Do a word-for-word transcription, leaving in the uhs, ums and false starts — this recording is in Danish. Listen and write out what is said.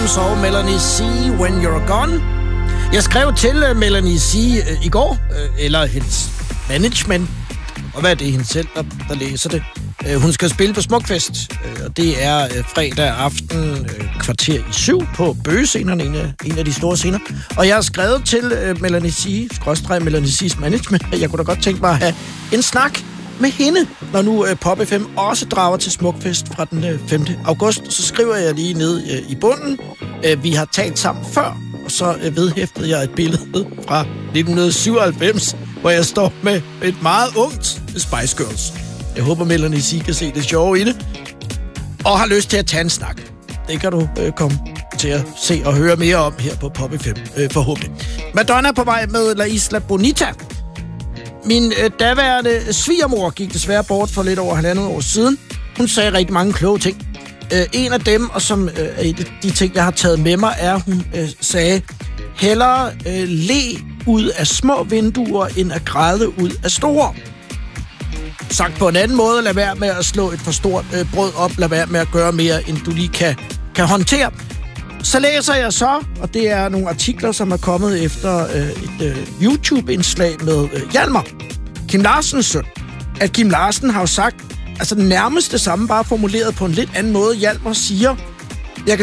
Adams og Melanie C. When You're Gone. Jeg skrev til uh, Melanie C. Uh, i går, uh, eller hendes management, og hvad er det hende selv, der, der læser det. Uh, hun skal spille på Smukfest, uh, og det er uh, fredag aften, uh, kvarter i syv, på Bøgescenerne, en af, en af de store scener. Og jeg har skrevet til uh, Melanie C., skråstreg Melanie C's management, at jeg kunne da godt tænke mig at have en snak med hende, når nu uh, Pop F M også drager til Smukfest fra den uh, femte august. Så skriver jeg lige ned uh, i bunden. Uh, vi har talt sammen før, og så uh, vedhæftede jeg et billede fra nitten syvoghalvfems, hvor jeg står med et meget ungt Spice Girls. Jeg håber, Melanie C. kan se det sjove i det, og har lyst til at tage en snak. Det kan du uh, komme til at se og høre mere om her på Pop F M, uh, forhåbentlig. Madonna på vej med La Isla Bonita. Min øh, daværende svigermor gik desværre bort for lidt over halvandet år siden. Hun sagde rigtig mange kloge ting. Øh, en af dem, og som øh, er de ting, jeg har taget med mig, er, hun øh, sagde, hellere øh, le ud af små vinduer, end at græde ud af store. Sagt på en anden måde, lad være med at slå et for stort øh, brød op, lad være med at gøre mere, end du lige kan, kan håndtere. Så læser jeg så, og det er nogle artikler, som er kommet efter øh, et øh, YouTube-indslag med øh, Hjalmar, Kim Larsens søn, at Kim Larsen har jo sagt, altså nærmest det samme, bare formuleret på en lidt anden måde. Hjalmar siger, jeg kan